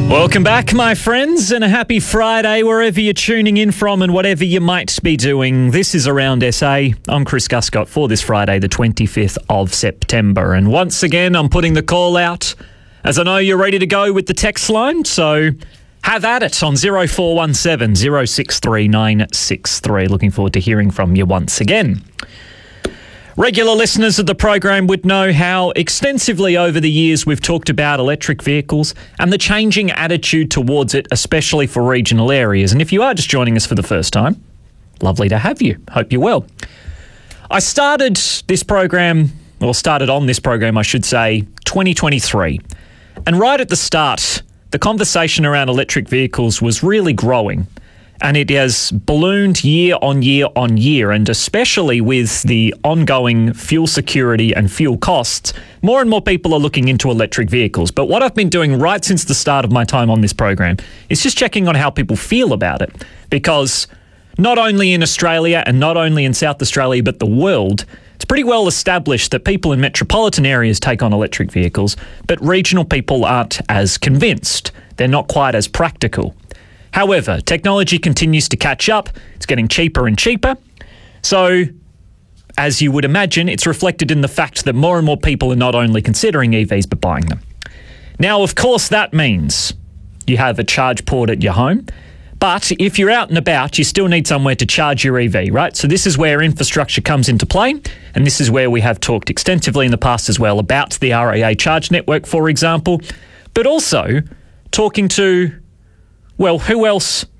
Welcome back, my friends, and a happy Friday wherever you're tuning in from and whatever you might be doing. This is Around SA. I'm Chris Guscott for this Friday, the 25th of September. And once again, I'm putting the call out as I know you're ready to go with the text line. So have at it on 0417 063 963. Looking forward to hearing from you once again. Regular listeners of the program would know how extensively over the years we've talked about electric vehicles and the changing attitude towards it, especially for regional areas. And if you are just joining us for the first time, lovely to have you. Hope you're well. I started on this program, I should say, 2023. And right at the start, the conversation around electric vehicles was really growing. And it has ballooned year on year on year, and especially with the ongoing fuel security and fuel costs, more and more people are looking into electric vehicles. But what I've been doing right since the start of my time on this program is just checking on how people feel about it. Because not only in Australia and not only in South Australia, but the world, it's pretty well established that people in metropolitan areas take on electric vehicles, but regional people aren't as convinced. They're not quite as practical. However, technology continues to catch up. It's getting cheaper and cheaper. So, as you would imagine, it's reflected in the fact that more and more people are not only considering EVs, but buying them. Now, of course, that means you have a charge port at your home. But if you're out and about, you still need somewhere to charge your EV, right? So this is where infrastructure comes into play. And this is where we have talked extensively in the past as well about the RAA charge network, for example. But also talking to, well, who else